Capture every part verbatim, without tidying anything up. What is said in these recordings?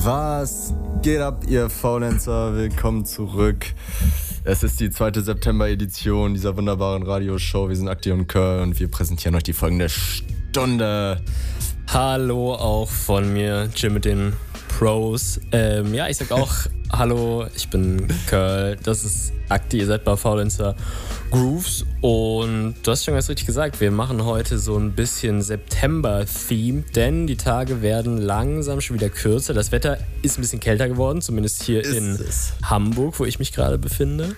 Was geht ab, ihr Faulenzer? Willkommen zurück. Es ist die zweite September-Edition dieser wunderbaren Radioshow. Wir sind Akti und Curl und wir präsentieren euch die folgende Stunde. Hallo auch von mir, Jim mit den Pros. Ähm, ja, ich sag auch hallo, ich bin Curl, das ist Akti, ihr seid bei Faulenzer Grooves und du hast schon ganz richtig gesagt, wir machen heute so ein bisschen September-Theme, denn die Tage werden langsam schon wieder kürzer. Das Wetter ist ein bisschen kälter geworden, zumindest hier ist in es. Hamburg, wo ich mich gerade befinde.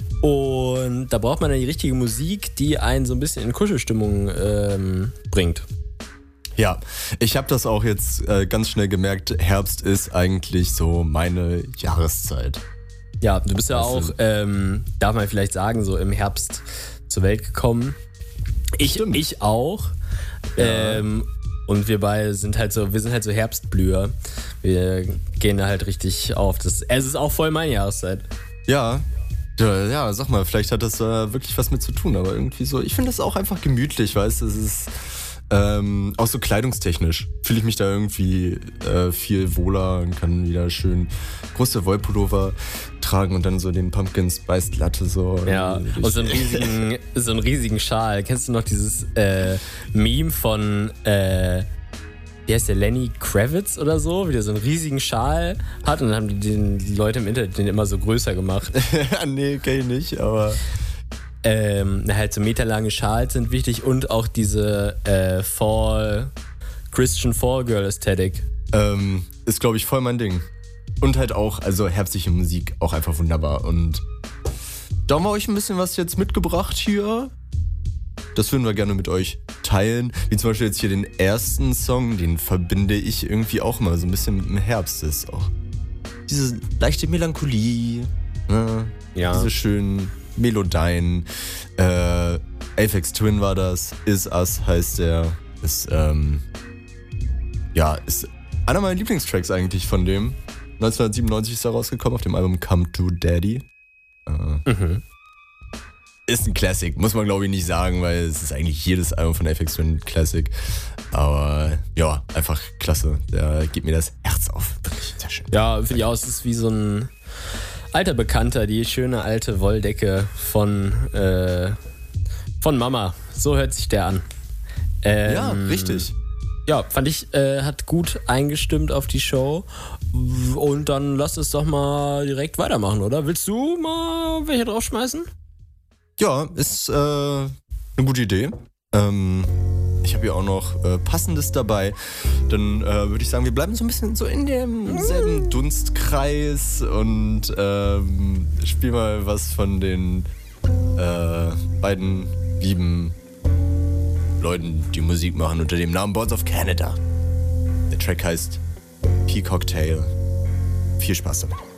Und da braucht man dann die richtige Musik, die einen so ein bisschen in Kuschelstimmung ähm, bringt. Ja, ich habe das auch jetzt äh, ganz schnell gemerkt, Herbst ist eigentlich so meine Jahreszeit. Ja, du bist ja auch, ähm, darf man vielleicht sagen, so im Herbst zur Welt gekommen. Ich, ich auch. Ja. Ähm, und wir beide sind halt so, wir sind halt so Herbstblüher. Wir gehen da halt richtig auf. Das, es ist auch voll meine Jahreszeit. Ja. Ja, ja, sag mal, vielleicht hat das äh, wirklich was mit zu tun, aber irgendwie so, ich finde das auch einfach gemütlich, weißt du, es ist ähm, auch so kleidungstechnisch fühle ich mich da irgendwie äh, viel wohler und kann wieder schön große Wollpullover tragen und dann so den Pumpkin Spice Latte so. Ja, und so einen riesigen, so einen riesigen Schal. Kennst du noch dieses äh, Meme von, äh, wie heißt der, Lenny Kravitz oder so, wie der so einen riesigen Schal hat und dann haben die, den, die Leute im Internet den immer so größer gemacht. Nee, kenn ich nicht, aber... Ähm, halt so meterlange Schals sind wichtig und auch diese äh, Fall, Christian Fall Girl Ästhetik. Ähm, ist, glaube ich, voll mein Ding. Und halt auch, also herbstliche Musik, auch einfach wunderbar. Und da haben wir euch ein bisschen was jetzt mitgebracht hier. Das würden wir gerne mit euch teilen. Wie zum Beispiel jetzt hier den ersten Song, den verbinde ich irgendwie auch mal so ein bisschen mit dem Herbst. Das ist auch diese leichte Melancholie, ne? Ja. Diese schönen Melodien. Äh, Aphex Twin war das. Is Us heißt der. Ist, ähm, ja, ist einer meiner Lieblingstracks eigentlich von dem. neunzehnhundertsiebenundneunzig ist er rausgekommen auf dem Album Come to Daddy. Äh, mhm. Ist ein Classic, muss man glaube ich nicht sagen, weil es ist eigentlich jedes Album von Aphex Twin ein Classic. Aber ja, einfach klasse. Der gibt mir das Herz auf. Wirklich sehr schön. Ja, finde ich auch, es ist wie so ein alter Bekannter, die schöne alte Wolldecke von, äh, von Mama. So hört sich der an. Ähm, ja, richtig. Ja, fand ich, äh, hat gut eingestimmt auf die Show. Und dann lass es doch mal direkt weitermachen, oder? Willst du mal welche draufschmeißen? Ja, ist äh, eine gute Idee. Ähm, ich habe hier auch noch äh, Passendes dabei. Dann äh, würde ich sagen, wir bleiben so ein bisschen so in demselben Dunstkreis und ähm, spielen mal was von den äh, beiden lieben Leuten, die Musik machen unter dem Namen Boards of Canada. Der Track heißt Peacock Tail. Viel Spaß damit.